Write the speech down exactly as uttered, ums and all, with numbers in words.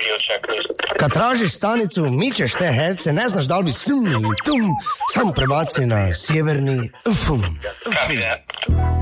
Kad tražiš stanicu, mičeš te herce, ne znaš da li bi sum ili tum, samo prebaci na sjeverni fum. Fum.